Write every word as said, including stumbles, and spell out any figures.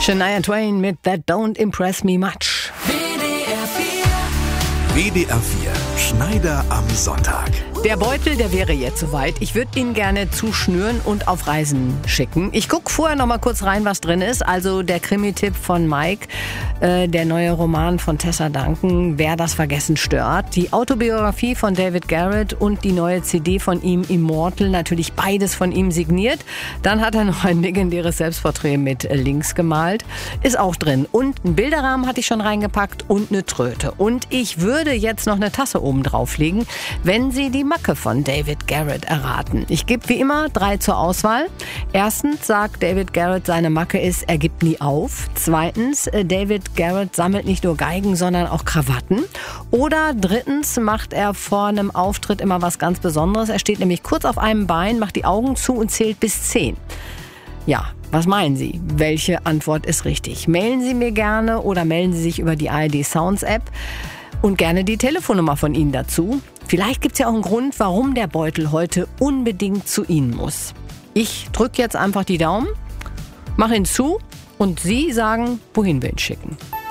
Shania Twain mit That Don't Impress Me Much. W D R vier, Schneider am Sonntag. Der Beutel, der wäre jetzt soweit. Ich würde ihn gerne zuschnüren und auf Reisen schicken. Ich gucke vorher noch mal kurz rein, was drin ist. Also der Krimi-Tipp von Mike, äh, der neue Roman von Tessa Duncan, Wer das Vergessen stört. Die Autobiografie von David Garrett und die neue C D von ihm, Immortal. Natürlich beides von ihm signiert. Dann hat er noch ein legendäres Selbstporträt mit Links gemalt. Ist auch drin. Und einen Bilderrahmen hatte ich schon reingepackt und eine Tröte. Und ich würde jetzt noch eine Tasse oben drauflegen, wenn Sie die Macke von David Garrett erraten. Ich gebe wie immer drei zur Auswahl. Erstens sagt David Garrett, seine Macke ist, er gibt nie auf. Zweitens, David Garrett sammelt nicht nur Geigen, sondern auch Krawatten. Oder drittens macht er vor einem Auftritt immer was ganz Besonderes. Er steht nämlich kurz auf einem Bein, macht die Augen zu und zählt bis zehn. Ja, was meinen Sie? Welche Antwort ist richtig? Mailen Sie mir gerne oder melden Sie sich über die A R D Sounds App. Und gerne die Telefonnummer von Ihnen dazu. Vielleicht gibt es ja auch einen Grund, warum der Beutel heute unbedingt zu Ihnen muss. Ich drücke jetzt einfach die Daumen, mache ihn zu und Sie sagen, wohin wir ihn schicken.